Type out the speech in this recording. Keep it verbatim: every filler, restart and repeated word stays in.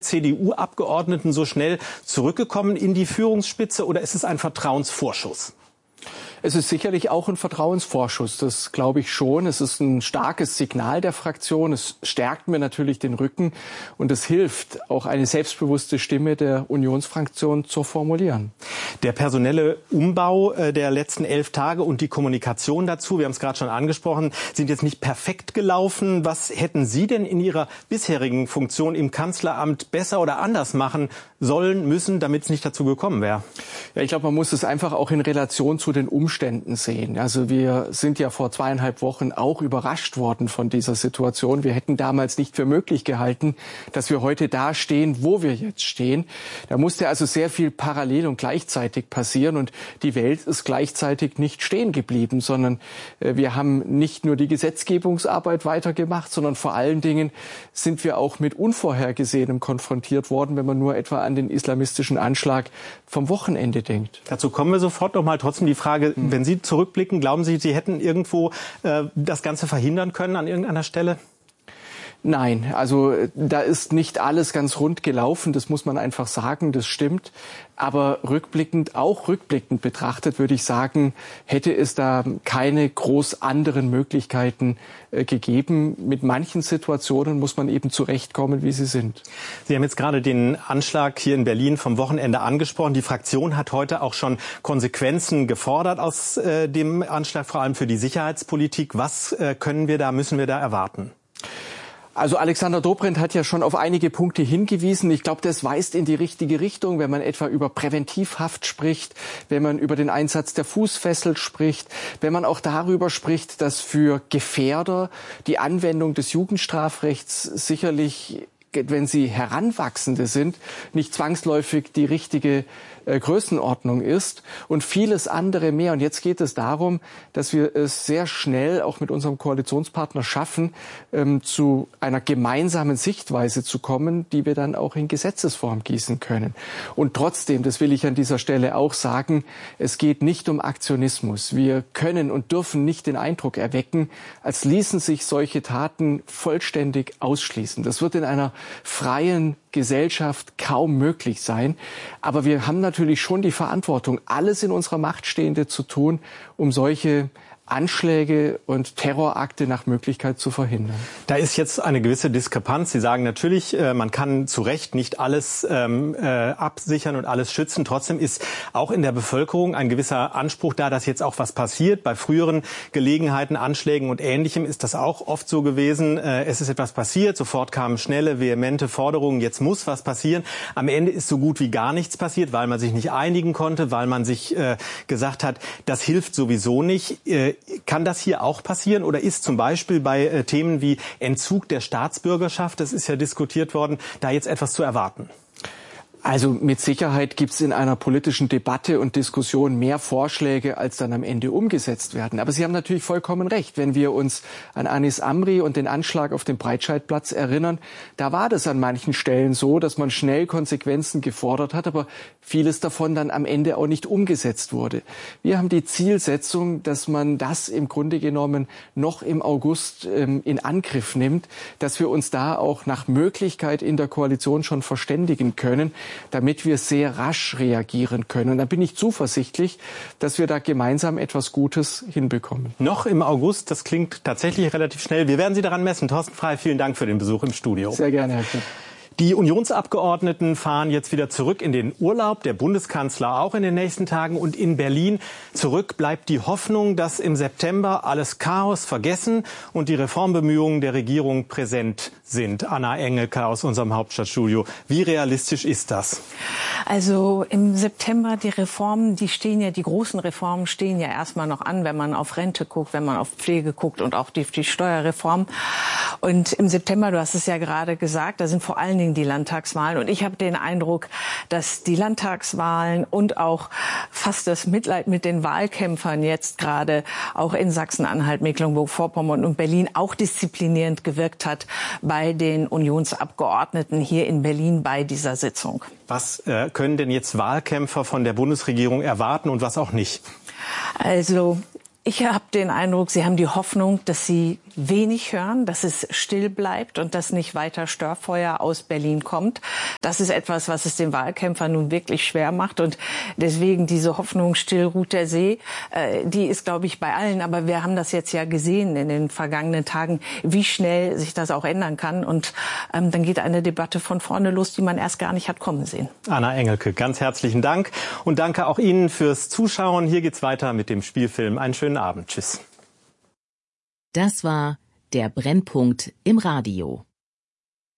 C D U-Abgeordneten so schnell zurückgekommen in die Führungsspitze oder ist es ein Vertrauensvorschuss? Es ist sicherlich auch ein Vertrauensvorschuss, das glaube ich schon. Es ist ein starkes Signal der Fraktion. Es stärkt mir natürlich den Rücken und es hilft, auch eine selbstbewusste Stimme der Unionsfraktion zu formulieren. Der personelle Umbau der letzten elf Tage und die Kommunikation dazu, wir haben es gerade schon angesprochen, sind jetzt nicht perfekt gelaufen. Was hätten Sie denn in Ihrer bisherigen Funktion im Kanzleramt besser oder anders machen sollen, müssen, damit es nicht dazu gekommen wäre? Ja, ich glaube, man muss es einfach auch in Relation zu den Umständen sehen. Also wir sind ja vor zweieinhalb Wochen auch überrascht worden von dieser Situation. Wir hätten damals nicht für möglich gehalten, dass wir heute da stehen, wo wir jetzt stehen. Da musste also sehr viel parallel und gleichzeitig passieren und die Welt ist gleichzeitig nicht stehen geblieben, sondern wir haben nicht nur die Gesetzgebungsarbeit weitergemacht, sondern vor allen Dingen sind wir auch mit Unvorhergesehenem konfrontiert worden, wenn man nur etwa an den islamistischen Anschlag vom Wochenende denkt. Dazu kommen wir sofort noch mal. Trotzdem die Frage, hm. wenn Sie zurückblicken, glauben Sie, Sie hätten irgendwo äh, das Ganze verhindern können an irgendeiner Stelle? Nein, also da ist nicht alles ganz rund gelaufen, das muss man einfach sagen, das stimmt. Aber rückblickend, auch rückblickend betrachtet, würde ich sagen, hätte es da keine groß anderen Möglichkeiten äh, gegeben. Mit manchen Situationen muss man eben zurechtkommen, wie sie sind. Sie haben jetzt gerade den Anschlag hier in Berlin vom Wochenende angesprochen. Die Fraktion hat heute auch schon Konsequenzen gefordert aus äh, dem Anschlag, vor allem für die Sicherheitspolitik. Was äh, können wir da, müssen wir da erwarten? Also Alexander Dobrindt hat ja schon auf einige Punkte hingewiesen. Ich glaube, das weist in die richtige Richtung, wenn man etwa über Präventivhaft spricht, wenn man über den Einsatz der Fußfessel spricht, wenn man auch darüber spricht, dass für Gefährder die Anwendung des Jugendstrafrechts sicherlich, wenn sie Heranwachsende sind, nicht zwangsläufig die richtige äh, Größenordnung ist und vieles andere mehr. Und jetzt geht es darum, dass wir es sehr schnell auch mit unserem Koalitionspartner schaffen, ähm, zu einer gemeinsamen Sichtweise zu kommen, die wir dann auch in Gesetzesform gießen können. Und trotzdem, das will ich an dieser Stelle auch sagen, es geht nicht um Aktionismus. Wir können und dürfen nicht den Eindruck erwecken, als ließen sich solche Taten vollständig ausschließen. Das wird in einer freien Gesellschaft kaum möglich sein. Aber wir haben natürlich schon die Verantwortung, alles in unserer Macht Stehende zu tun, um solche Anschläge und Terrorakte nach Möglichkeit zu verhindern. Da ist jetzt eine gewisse Diskrepanz. Sie sagen natürlich, man kann zu Recht nicht alles ähm, äh, absichern und alles schützen. Trotzdem ist auch in der Bevölkerung ein gewisser Anspruch da, dass jetzt auch was passiert. Bei früheren Gelegenheiten, Anschlägen und Ähnlichem ist das auch oft so gewesen. Äh, es ist etwas passiert, sofort kamen schnelle, vehemente Forderungen, jetzt muss was passieren. Am Ende ist so gut wie gar nichts passiert, weil man sich nicht einigen konnte, weil man sich äh, gesagt hat, das hilft sowieso nicht. Äh, Kann das hier auch passieren oder ist zum Beispiel bei äh, Themen wie Entzug der Staatsbürgerschaft, das ist ja diskutiert worden, da jetzt etwas zu erwarten? Also mit Sicherheit gibt es in einer politischen Debatte und Diskussion mehr Vorschläge, als dann am Ende umgesetzt werden. Aber Sie haben natürlich vollkommen recht. Wenn wir uns an Anis Amri und den Anschlag auf dem Breitscheidplatz erinnern, da war das an manchen Stellen so, dass man schnell Konsequenzen gefordert hat, aber vieles davon dann am Ende auch nicht umgesetzt wurde. Wir haben die Zielsetzung, dass man das im Grunde genommen noch im August ähm, in Angriff nimmt, dass wir uns da auch nach Möglichkeit in der Koalition schon verständigen können, damit wir sehr rasch reagieren können. Und da bin ich zuversichtlich, dass wir da gemeinsam etwas Gutes hinbekommen. Noch im August, das klingt tatsächlich relativ schnell. Wir werden Sie daran messen. Thorsten Frey, vielen Dank für den Besuch im Studio. Sehr gerne, Herr Knipp. Die Unionsabgeordneten fahren jetzt wieder zurück in den Urlaub, der Bundeskanzler auch in den nächsten Tagen. Und in Berlin zurück bleibt die Hoffnung, dass im September alles Chaos vergessen und die Reformbemühungen der Regierung präsent sind. Anna Engelke aus unserem Hauptstadtstudio. Wie realistisch ist das? Also im September die Reformen, die stehen ja, die großen Reformen stehen ja erstmal noch an, wenn man auf Rente guckt, wenn man auf Pflege guckt und auch die, die Steuerreform. Und im September, du hast es ja gerade gesagt, da sind vor allen Dingen die Landtagswahlen. Und ich habe den Eindruck, dass die Landtagswahlen und auch fast das Mitleid mit den Wahlkämpfern jetzt gerade auch in Sachsen-Anhalt, Mecklenburg-Vorpommern und Berlin auch disziplinierend gewirkt hat bei den Unionsabgeordneten hier in Berlin bei dieser Sitzung. Was äh, können denn jetzt Wahlkämpfer von der Bundesregierung erwarten und was auch nicht? Also Ich habe den Eindruck, Sie haben die Hoffnung, dass Sie wenig hören, dass es still bleibt und dass nicht weiter Störfeuer aus Berlin kommt. Das ist etwas, was es den Wahlkämpfern nun wirklich schwer macht. Und deswegen diese Hoffnung, still ruht der See, äh, die ist, glaube ich, bei allen. Aber wir haben das jetzt ja gesehen in den vergangenen Tagen, wie schnell sich das auch ändern kann. Und ähm, dann geht eine Debatte von vorne los, die man erst gar nicht hat kommen sehen. Anna Engelke, ganz herzlichen Dank. Und danke auch Ihnen fürs Zuschauen. Hier geht's weiter mit dem Spielfilm. Einen schönen Abend. Tschüss. Das war der Brennpunkt im Radio.